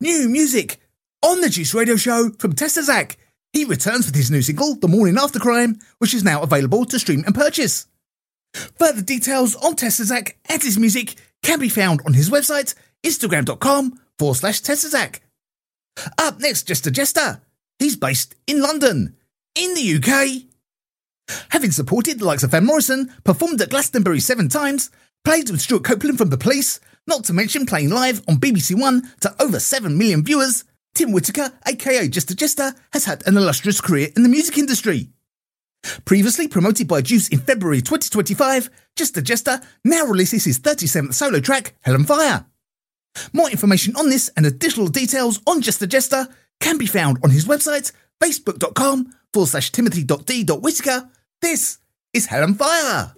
new music on the Juice Radio Show from Tester Zach. He returns with his new single, The Morning After Crime, which is now available to stream and purchase. Further details on Tester Zach and his music can be found on his website, instagram.com/Tester Zach. Up next, Just a Jester. He's based in London, in the UK. Having supported the likes of Van Morrison, performed at Glastonbury 7 times, played with Stuart Copeland from The Police, not to mention playing live on BBC One to over 7 million viewers, Tim Whitaker, aka Just a Jester, has had an illustrious career in the music industry. Previously promoted by Juice in February 2025, Just a Jester now releases his 37th solo track, Hell and Fire. More information on this and additional details on Just a Jester can be found on his website, facebook.com/timothy.d.whitaker. This is Hell and Fire.